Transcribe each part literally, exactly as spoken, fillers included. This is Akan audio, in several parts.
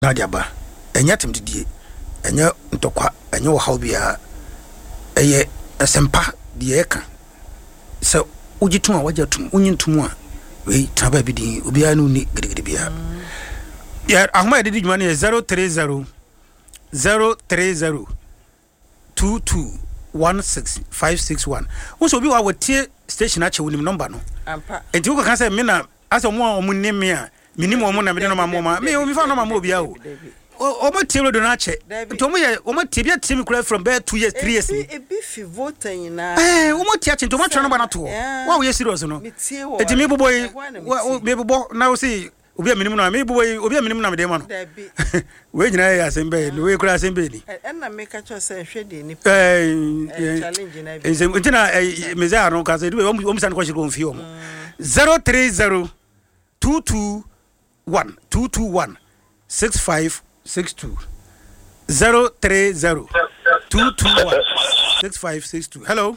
na diaba enya temdidie enya ntokwa enya wo hawbia eye asempa de eka so ujitu a wajatum unyintum a we traba bidin obi anu ni gidigidi bia ya ahoma yedi djuma ne zero three zero zero three zero two two one six five six one wo obi wa wotie station ache wonim number no ampa enti wo kan say me na aso mo a mo nim me a minim o mo na me no ma mo ma me o mi fa no ma mo obi a o o mo tie do na ache enti o mo ye o mo tie bia tie me kura from be two years three years ni e bi fi vote nyina eh o mo tie ache enti o mo twa no ba na to wa wo ye serious no enti me boboy me bobo na o say obi a minim no me boboy obi a minim na me de ma no we nyina ya asembe no we kura asembe ni e na me ka cho say hwede ni eh challenge na bi enti na me za no ka say o mo san ko shiro mfi o mo zero three zero two two one two two one six five six two zero three zero two two one six five six two. Hello.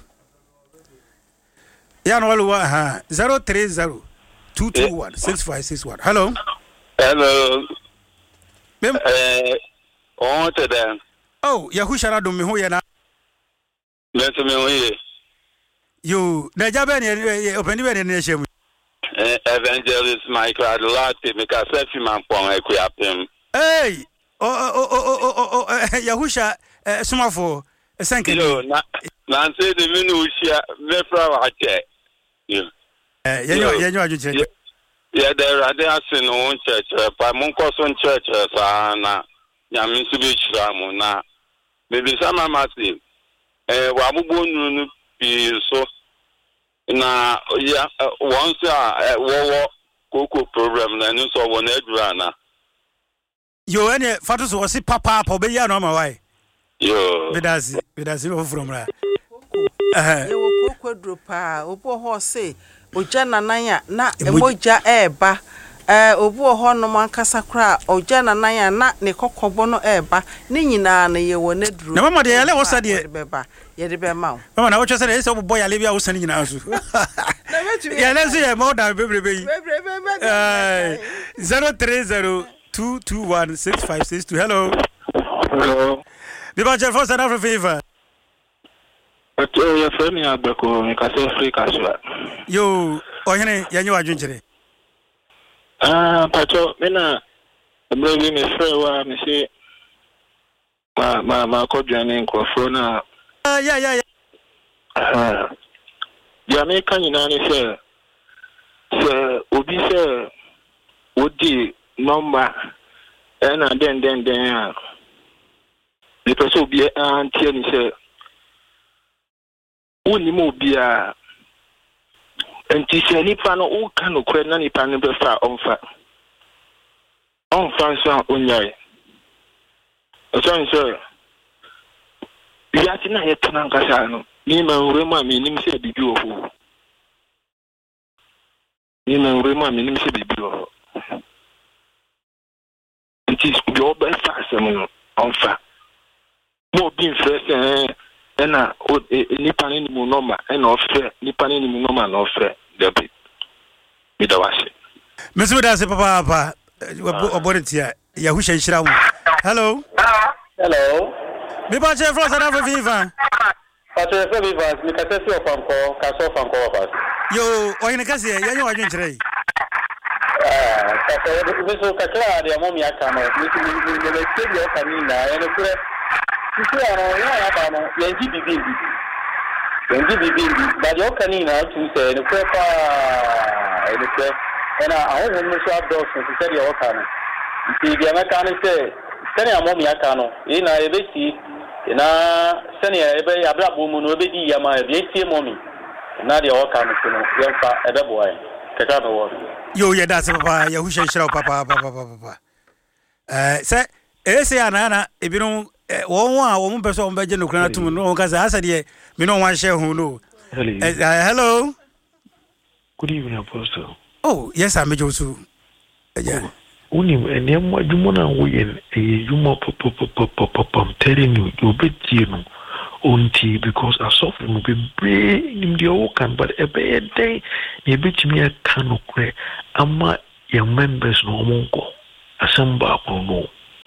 Yeah, no, ha zero three zero two two one six five six one. Hello. Hello. Mem eh on to them. Oh, Yahushara do me ho ye na. Let me hear. You na jabe ne open be ne shemu. Eh Evangelist Michael Adolati me ka selfie man pon equiapem. Hey. Oh oh oh oh oh Yahusha sumafo sanke. Yo na na say the menu shia me fra wa che. Yo. Eh yenyo yenyo ajuche. Yeah, there are there in one church, pa mon koson church sa na nyame nso be chira mo na maybe some massive eh wa bubu nu bi so na ya once a wo koko problem na nso wo na adura na yo ene fatu so si papa pa obe ya no ma wai yo bedasi bedasi no from ra eh wo koko dro pa obo ho se oja nananya na emoja eba eh obu ho no mankasa kra oja nananya na ne kokkobo no eba ne nyina na ye wo ne duro na mama de yale wo sade beba ye de be ma mama na wo twese de se obo yale bia wo sane nyina so yale so ye mo da bebrebe yi eh zero three zero two two one six five six two. Hello. Hello. Biba je for South Africa. But your friend ya beko me ka se free cash. Yo ohene yanyo adwunchere. Ah, pacho me na maybe me free wa me say ma ma ma ko dwane nkofo na ah yeah yeah yeah ah ya me kan nyina ni se se obi se odi number ena den den den a the person obi antie ni se oni mo obi a enti se nipa no o kan okwe na nipa no be fa onfa onfa so onyai so so ya ti na ye tuna nkasa no ni ma ure ma mi nim se bibi oho ni ma ure ma mi nim se bibi oho enti yo be fa se mo onfa mo bi fresh eh ena nipa ni mu normal ena ofre nipa ni mu normal na ofre debi mi da wase mesu da se papa papa oboritia Yahusha nshira mu. Hello. Hello. Me ba che from South Africa. Pato se viva, mi ka se fi ofanko, ka so ofanko wa. Yo, oyine kase yanyo adwunchere. Ah, ka se bi so ka kla de mo mi aka no. Mi mi mi le se bi o ka ni na, ya no kure. Sisi ara ya ya ba no, ya ji bibi bi. Ya ji bibi bi, ba de o ka ni na tu se no kure pa, e no kure. Ena aho mo so abdos so se de o ka no. Ti bi ama ka ni se sani amo mi aka no, e na e be si na sani e be abrabo mu no e be di yama e be tie mo mi. Na de o ka no so no, ye fa e be boy. Kaka no wo. Yo ye da se papa Yahusha nshira papa papa papa. Eh se e se ana na e bi no won a won person won beje no kra tum no ka sa asade me no wan share hu no. Hello. Good evening, Apostle. Oh, yes, I'm Josu. Yeah. Uni ene mo adwuma na wo ye e yuma pop pop pop pop I'm telling you you be you onti because asof no be bre nim de o kan but e be day e be timi aka no kre ama your members no monko asamba ko no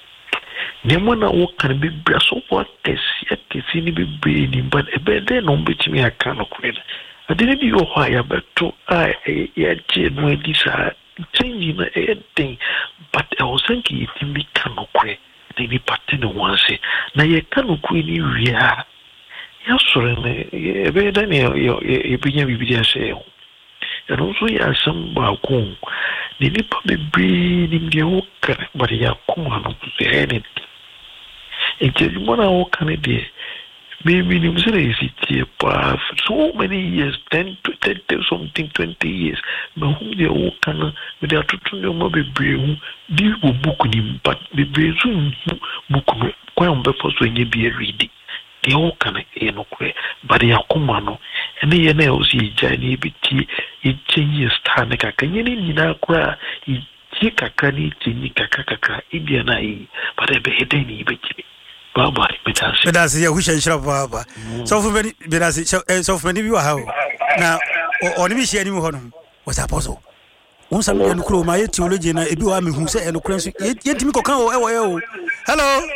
Nemana walk can be brasso what is yet is in be breeding, but a bed then on between me a can of quid. I didn't know why I bet to I a chain where this are changing a thing, but I was thinking it in be can of quid. They be patting one say, now you can queen you are. Yes, sir, a bed then you begin with your sale. And also, yeah, some balcon. The nipper be breeding the oak, but you are come on to say anything. And tell you what I walk on a day. Maybe you say it's for so many years, ten to ten, something, twenty years. But whom they walk on with their tutorial mobile brain, they will book him, but the brain book quite on purpose when you be reading. They all can no quay, but they are common. And the N L C Johnny B T, it changes Tanaka. Can you need a cry? It Jika Kani, Jinika Kaka, Indiana, but I be any bitty. Baba, but that's a wish and shop, Baba. So for many, but as so many you are now, or maybe she anyone was apostle. Once I'm going to call my theology, and I do am who say and crazy. Yet, you can hello.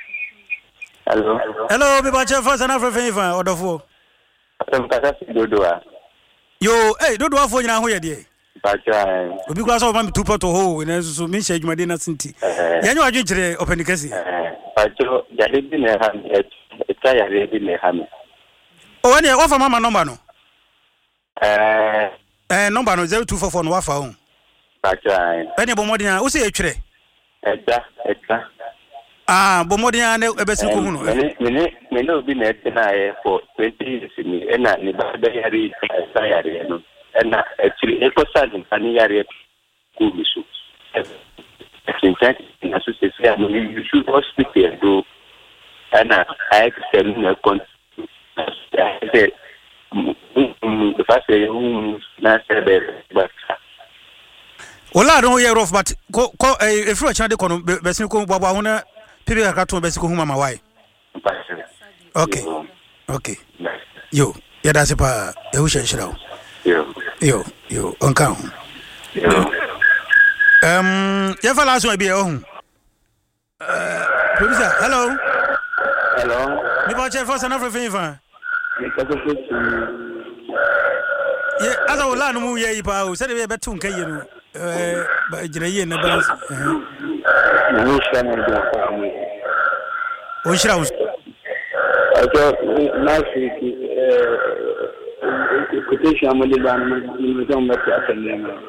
Hello. Hello, me bache first and after favor or the four. I'm Katasi Dodoa. Yo, hey, Dodoa for you now here, dear. Bacha. We because of one two pot to hole, and so me shake my dinner sinti. Yeah, you are going to open the case. Bacho, Yadin Ham, a tire in the ham. Oh, any offer Mamma number no? Eh, number no zero two four four no phone. Bacha. Any bomodina, who say a tray? Eta, eta. Ah, Bomodia, a best of me no be net for twenty years in me, and I never diary, and actually, echo sudden, funny area, Kubisu. In fact, in association, you should all speak here, do, and I extend a con. I said, the first day, not but. Well, I don't hear off, but go a French and the Bessico Babona. People are going to be home, my wife. Okay, okay. Yo, yeah, that's a pa. You should show. Yo, yo, yo, uncle. Um, you have a last one be home. Uh, producer, hello. Hello. You want to first another favor? Yeah, as I will learn who you are, said we have two K, you know. Uh, but you're in the balance. Oh, she was. I thought last week, quotation, I'm only going to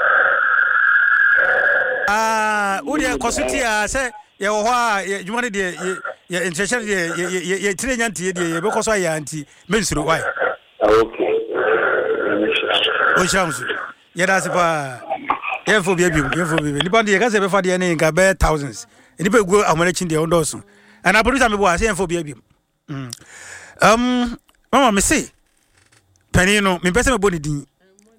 Ah, would you consider, say, you are, you wanted your intention, your train auntie, because I auntie, Mister Why? Okay. Oh, Shams. Yeah, that's a yeah, for baby, yeah, for baby. Nobody has ever found any in Gaber thousands. And if you go, I'm managing the own dozen. And I produce a boy saying for baby. Um, Mama, me say, Penino, me person body din.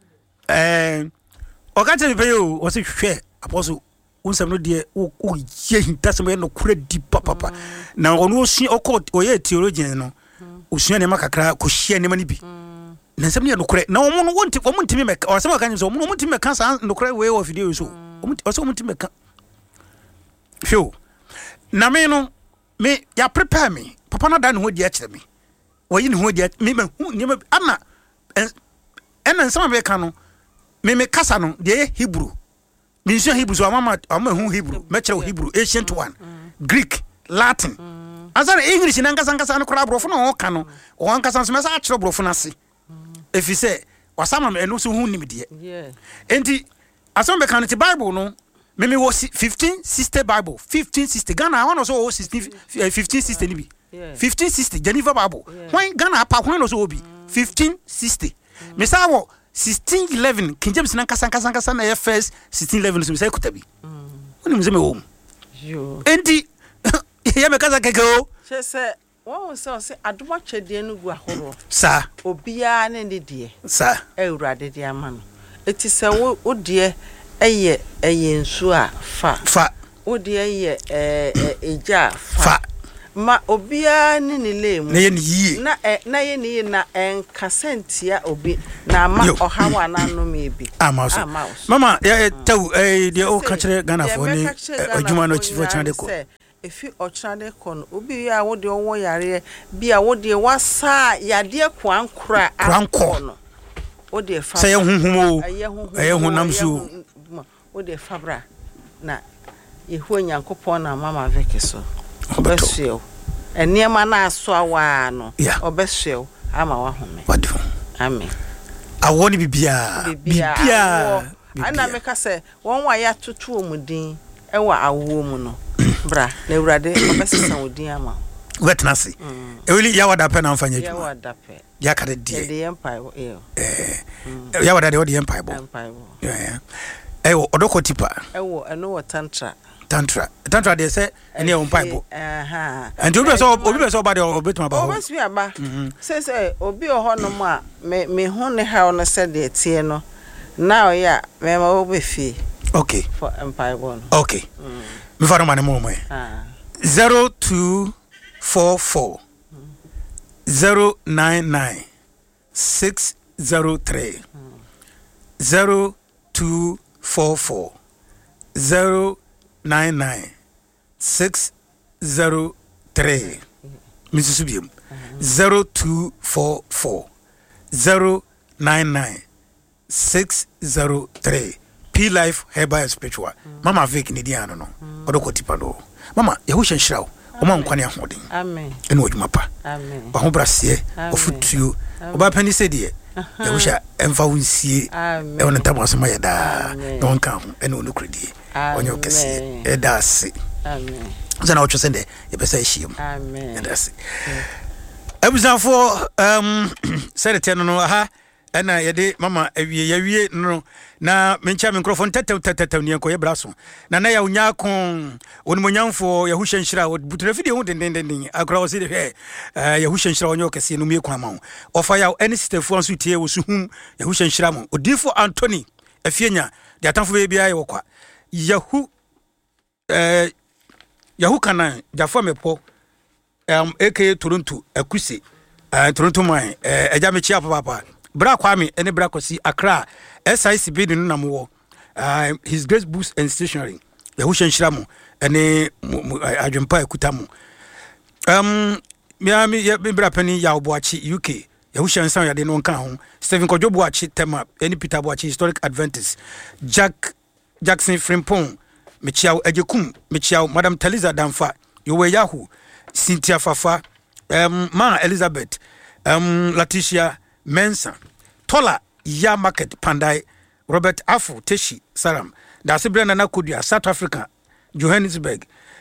Eh, o ka tell me you was a share apostle. Unsam no de o o ye hinta some no credit papa papa. Na onu osi okọ oye theologian no. Osua ne makakra ko hia ne mani bi. Na nsam ne no kure. Na omo no wonti omo ntimi meka. O sama ka nso omo ntimi meka san no kure we of video so. Omo o so omo ntimi meka. Fio. Na me no me ya prepare me. Papa na da ne ho de akire me. Wo yi ne ho de me me hu ne ama en nsam be ka no. Me me kasa no de Hebrew. Me nso Hebrew so amama amama hu Hebrew. Me kire Hebrew ancient one. Greek, Latin. Azara English na nkasa nkasa no kora brofo no ka no. O nkasa so me sa akire brofo na se. If you say wasama me no so hu nim de. Yeah. Enti asam be kan ti Bible no me me was fifteen sister Bible, fifteen sister Ghana one also sixteen fifteen sister ni bi. fifteen sixty Geneva Bible. When Ghana pa when also be fifteen sixty. Me say wo sixteen eleven King James na nkasa nkasa nkasa na first sixteen eleven so me say kutabi. Oni me say me wo. Yo. Enti ya me kasa keke o. She say wọ́n sọ sẹ aduma chede no gu ahoro sa obia ne ne de sa ewurade de ama no eti sẹ wo de eye eye nsu a fa fa wo de eye eh eja fa ma obia ne ne lemu na ye ne yie na na ye ne na enkasentia obi na ma ohawa na no me bi ama so mama ya taw eh de o ka kire Ghana fo ni adwuma no chi fo chan de ko efi ochade kon obi ya wo de owo yare bia wo de wasa yade kwankora akon wo de fa say honhom o aye honam so wo de fabra na yehu nyankopon na mama veke so obesuo eniema na aso awa no obesuo ama wa home wadifo amen awoni bibia bibia ana meka se won wa ya tutu omudin ewa awo mu no bra na urade obesesa odin ama wetna se ewili ya wada pe na mfanya ya wada pe ya kare die the empire eh eh ya wada de the empire bo empire yeah ewo odoko tipa ewo eno wo tantra tantra tantra de say ene o mpaibo aha and obi so obi be so ba de obetuma ba ho obi so aba say say obi o hono mu a me me hu ne ha no say de tie no now ya me ma obi fi okay for empire one okay me faro mane mo mo ah zero two four four zero nine nine six zero three zero two four four zero nine nine six zero three Missus Subium zero two four four zero nine nine six zero three P Life Herbal Spiritual Mama Vic Nidiano no odoko tipano Mama yehusha nshirawo oma nkwane ahodin amen ene odwuma pa amen wa ho brase ofutuo oba pani se de yehusha emfa wonsie e wona tamo asoma yeda no nka ho ene onukredi onyo kese e da se amen zana ocho sende ye pesa ehiem amen and that's abuzafo um sere teno no aha ena yede mama awie yawie no na mencha me microphone tetew tetew ne enko ye braso na na ya unya kon onimonyamfo yahusha nshira butere fide hu den den den akra wo se de he yahusha nshira onyo kese no mie kwa ma ofa ya eni sistefu anso tie wo su hum yahusha nshira mo odifo Anthony afienya de atamfo be bia ye wokwa yahu eh yahu kana jafo mepo um aka Toronto akusi uh, Toronto man eh eja me chia papa bra kwame ene bra kosi Accra S I C B no na mo uh, his grace books and stationery yahusha nshira mo ene adwempa ekuta mo um me me bra pani ya oboachi U K yahusha nsan ya de no nka ho Stephen Kojoboachi tema ene Peter Boachi historic Adventist Jack Jackson Frimpong mechiaw ajekum mechiaw Madam Taliza Damfa yowe Yahoo Cynthia Fafa um Ma Elizabeth um Leticia Mensa Tola Ya Market Pandai Robert Afu Teshi Saram Dasi Brenda Nakudia South Africa Johannesburg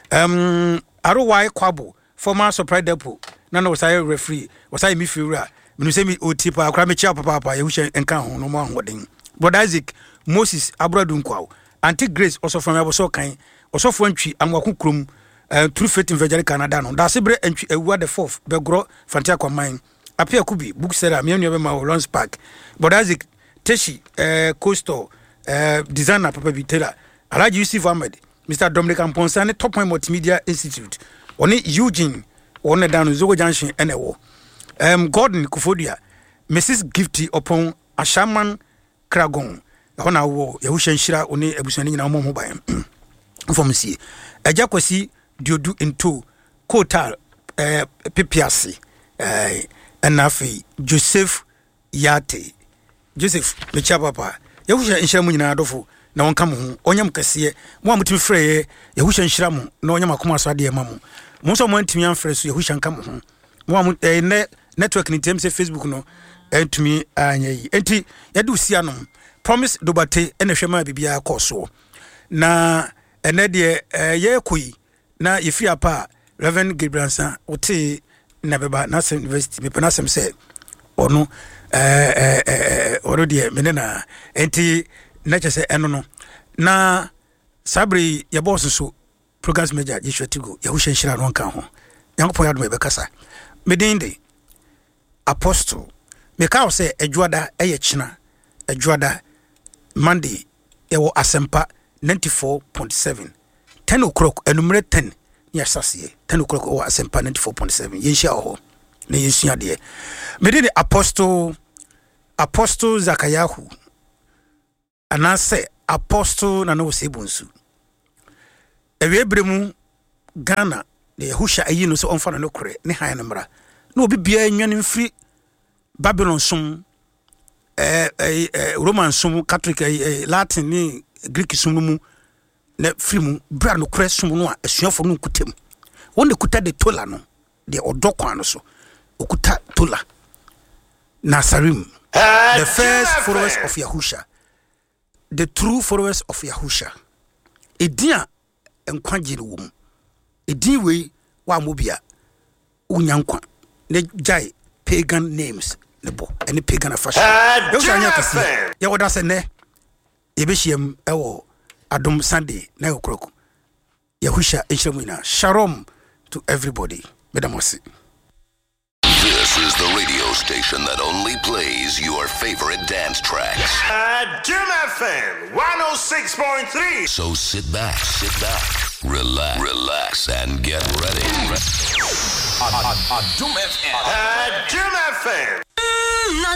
um Arowai Kwabo former supply depot nana wasai referee wasai midfielder minu se mi otipa akra mechia papa papa yehusha enka ho no mo ahoden brother Isaac Moses Abradun Kwawo Auntie Grace also from Aboso kan also for ntwi amwaku krom uh, True Faith Evangelical Canada no da sebre ntwi ewa the fourth begro fantia kwaman apia kubi bookseller me enu be ma Lawrence Park brother Isaac Teshi uh, Coastal uh, designer papa bitela Alhaji Yusuf Ahmed Mister Dominic Amponsane Top Point Multimedia Institute oni Eugene one down Zogo Junction enewo um Gordon Kufodia Missus Gifty upon Ashaman Kragon hona wo yahusha nshira oni ebusani nyina mo mobile informsi eja kwasi diodu into kotal eh pipiasi eh enafi Joseph Yate Joseph mecha papa yahusha nshira mu nyina adofo na wonka mo ho onyam kase mo amutimi freye yahusha nshira mo na onyam akoma so ade ma mo mo so mo antimi amfre so yahusha nka mo ho mo am eh, ne network ni tem se Facebook no entumi anya yi enti yadu sia no Promise Dobate ene hwema bibia koso na ene de ye koyi na yefiri apa Reverend Gibransa ote na beba na University be na sem se ono eh eh oro de menena enti na chese eno no na sabri ye boss so programs major yeshwatigo yahusha nshira no nka ho yankopɔ yado me bekasa medinde apostle me ka say adwada eye china adwada Monday ewo Asempa ninety-four point seven ten o'clock enumere ten ni asase ten o'clock o Asempa ninety-four point seven yenhia ho na yesua de me de apostle apostle Zakayahu anase apostle na no sebunsu ewe bremu Ghana the Yahusha ayi no so on fa no kore ne han no mra na obi bia nwane mfiri Babylon sum eh eh Roman sum Catholic eh Latin ni Greek sum mu na free mu bra no kore sum no a asuafo no kutem won de kuta de tola no de odokwan no so okuta tola Nasarim the first followers of Yahusha the true followers of Yahusha edia enkwagire wo mu edin we wa mobia unyankwa ne jai pagan names ne bo any pagan fashion you shanya kase ya woda se ne ye be hiem ewo adom Sunday na yokroko Yahusha enchemina shalom to everybody medamose. This is the radio station that only plays your favorite dance tracks. Uh, Jim F M one oh six point three. So sit back, sit back, relax, relax, and get ready. Uh, Jim F M.